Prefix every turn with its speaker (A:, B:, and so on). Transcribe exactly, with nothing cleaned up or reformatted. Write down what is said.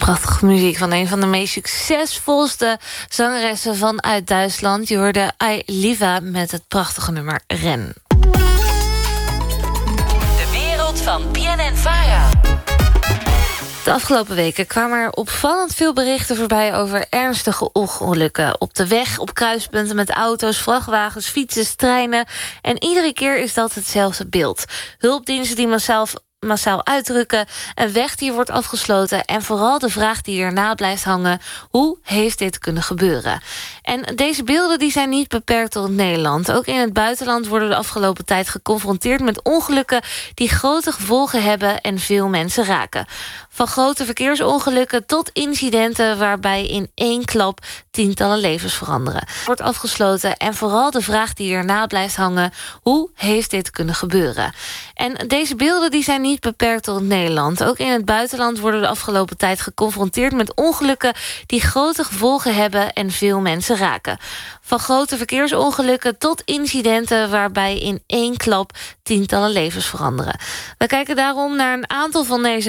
A: Prachtige muziek van een van de meest succesvolste zangeressen vanuit Duitsland. Je hoorde Ailiva met het prachtige nummer Ren.
B: De wereld van B N N-Vara.
A: De afgelopen weken kwamen er opvallend veel berichten voorbij over ernstige ongelukken. Op de weg, op kruispunten met auto's, vrachtwagens, fietsers, treinen. En iedere keer is dat hetzelfde beeld. Hulpdiensten die massaal massaal uitdrukken, een weg die wordt afgesloten en vooral de vraag die erna blijft hangen: hoe heeft dit kunnen gebeuren? En deze beelden die zijn niet beperkt tot Nederland. Ook in het buitenland worden de afgelopen tijd geconfronteerd met ongelukken die grote gevolgen hebben en veel mensen raken. Van grote verkeersongelukken tot incidenten waarbij in één klap tientallen levens veranderen. Wordt afgesloten en vooral de vraag die erna blijft hangen: hoe heeft dit kunnen gebeuren? En deze beelden die zijn niet beperkt tot Nederland. Ook in het buitenland worden de afgelopen tijd geconfronteerd met ongelukken die grote gevolgen hebben en veel mensen raken. Van grote verkeersongelukken tot incidenten waarbij in één klap tientallen levens veranderen. We kijken daarom naar een aantal van deze